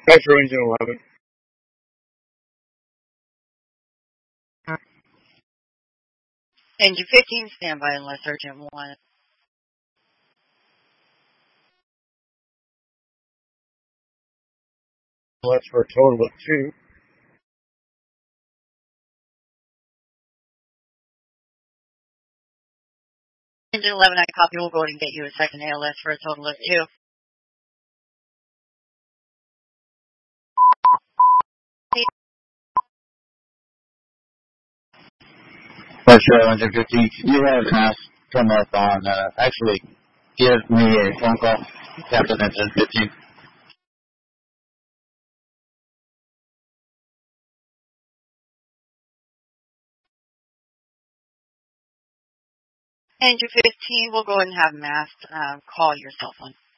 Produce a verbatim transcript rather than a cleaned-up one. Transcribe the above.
Metro Engine eleven. Engine fifteen, standby unless urgent one. Well, that's for a total of two. Engine eleven, I copy. We'll go ahead and get you a second A L S for a total of two. Metro Engine fifteen, you have mass come up on, uh, actually, give me a phone call, Captain Engine fifteen. Engine fifteen, we'll go ahead and have mass um, call your cell phone.